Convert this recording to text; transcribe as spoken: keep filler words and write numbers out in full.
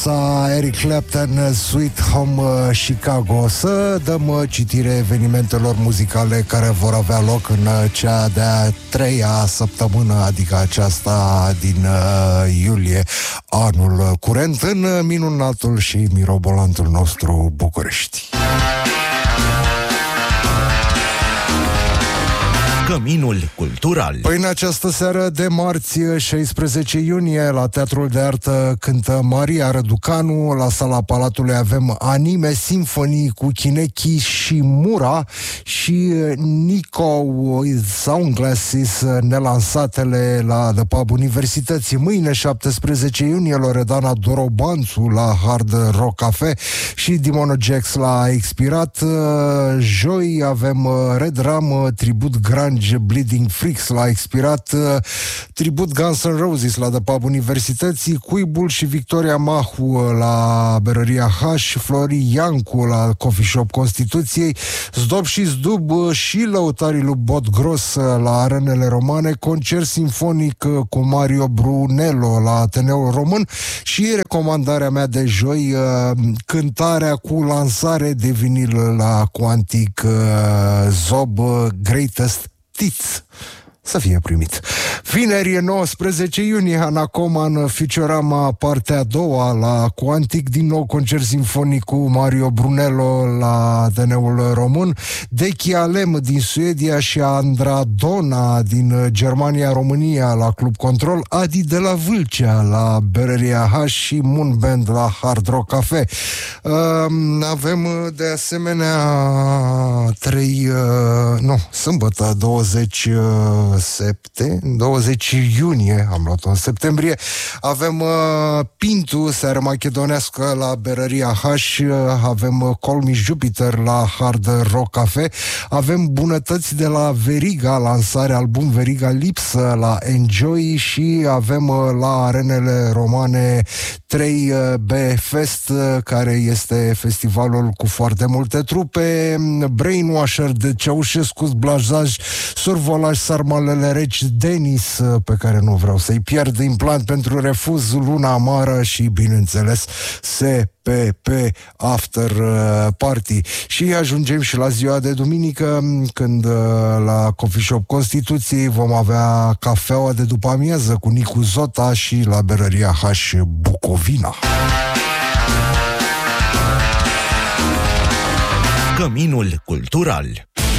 Eric Clapton, Sweet Home Chicago. Să dăm citire evenimentelor muzicale care vor avea loc în cea de-a treia săptămână, adică aceasta din uh, iulie, anul curent, în minunatul și mirobolantul nostru București. Căminul cultural. Păi în această seară de marți, șaisprezece iunie, la Teatrul de Artă cântă Maria Răducanu. La Sala Palatului avem Anime Sinfonii cu Chineki și Mura și Nico Sunglasses, nelansatele la The Pub Universității. Mâine, șaptesprezece iunie, Loredana Dorobanțu la Hard Rock Cafe și Dimono Jax la Expirat. Joi avem Red Ram, tribut Grunge Bleeding Freaks la Expirat, tribut Guns N' Roses la The Pub Universității, Cuibul și Victoria Mahu la Berăria H, Flori Iancu la Coffee Shop Constituției, Zdob și Zdub și lăutarii lui Bot Gros la Arenele Romane, concert simfonic cu Mario Brunello la Ateneul Român și recomandarea mea de joi, cântarea cu lansare de vinil la Quantic, Zob Greatest Tits. Să fie primit. Vineri, nouăsprezece iunie, Ana Coman, Futurama, partea a doua la Quantic, din nou concert simfonic cu Mario Brunello la Ateneul Român, Deci Alem din Suedia și Andra Dona din Germania, România la Club Control, Adi de la Vâlcea la Berăria H și Moon Band la Hard Rock Cafe. Uh, avem de asemenea trei, uh, nu, sâmbătă, douăzeci septe, douăzeci iunie, am luat-o în septembrie, avem uh, Pintu, seară machedonească la Berăria H, uh, avem uh, Call Me Jupiter la Hard Rock Cafe, avem bunătăți de la Veriga, lansare album Veriga Lipsă la Enjoy și avem uh, la Arenele Romane trei B Fest, uh, care este festivalul cu foarte multe trupe, Brainwasher de Ceaușescu, Blajaj, Survolaj, Sarmalele Reci, Denis, pe care nu vreau să-i pierd, Implant pentru refuz, Luna Amară și, bineînțeles, S P P After Party. Și ajungem și la ziua de duminică, când la Coffee Shop Constituției vom avea cafeaua de după amiază cu Nicu Zota și la Berăria H Bucovina. Căminul cultural.